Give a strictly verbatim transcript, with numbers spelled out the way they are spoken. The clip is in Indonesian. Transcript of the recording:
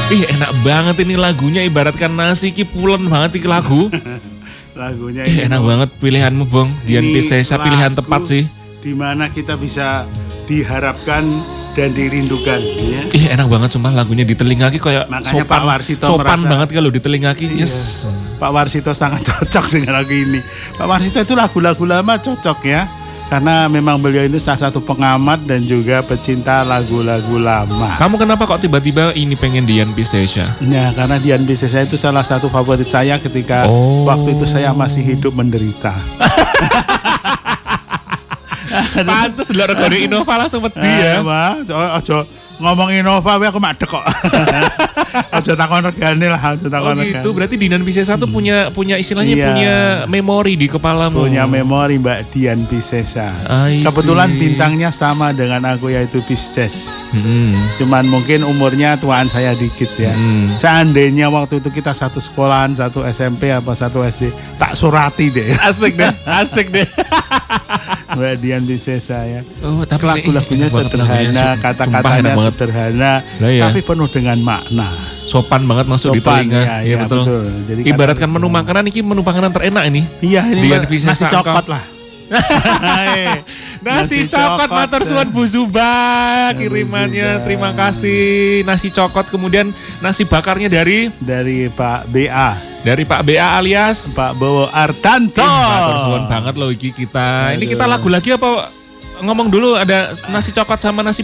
Ih enak banget ini lagunya, ibaratkan nasi ki pulen banget iki lagu. Lagunya Ih ini enak banget pilihanmu Bong. Dian Ini Piscesa pilihan lagu tepat sih. di mana kita bisa diharapkan dan dirindukan ya. Ih enak banget sumpah lagunya di telinga ki kayak Makanya sopan, Pak Warsito sopan merasa- banget kalau di telinga ki. Iya. Yes. Pak Warsito sangat cocok dengan lagu ini. Pak Warsito itu lagu-lagu lama cocok ya. Karena memang beliau itu salah satu pengamat dan juga pecinta lagu-lagu lama. Kamu kenapa kok tiba-tiba ini pengen Dian Piscesa? Ya, karena Dian Piscesa itu salah satu favorit saya ketika Oh. waktu itu saya masih hidup menderita. Pantes lho regane Innova langsung wedi ya. Eh, Wah, ojo- ojo ngomong Innova we aku madek kok. Ojo takon regane lah, ojo Oh takon regane. gitu, berarti Dian Piscesa tuh punya punya istilahnya Iya. punya memori di kepalamu. Punya memori Mbak Dian Piscesa. I Kebetulan see. bintangnya sama dengan aku yaitu Pisces. Hmm. Cuman mungkin umurnya tuaan saya dikit ya. Hmm. Seandainya waktu itu kita satu sekolahan, satu S M P apa satu S D, tak surati deh. Asik deh, asik deh. Mbak Dian Piscesa ya. Oh, tapi Lagu-lagunya enak banget sederhana, lagunya, sumpah kata-katanya enak banget. sederhana, Lah iya. tapi penuh dengan makna. Sopan banget masuk di Sopan, telinga. ya, Iya ya, betul. betul. Jadi Ibaratkan kata- menu makanan ini menu makanan terenak ini. Iya ini Dian Mbak, Piscesa nasi engkau. cokot lah. Nasi, Nasi cokot cokot, matur suwun Bu Zuba kirimannya. Zuba. Terima kasih. Nasi cokot kemudian nasi bakarnya dari Dari Pak B A, dari Pak B A alias Pak Bowo Artanto. matur suwun banget loh iki kita. Ini kita lagu lagi apa ngomong dulu ada nasi cokot sama nasi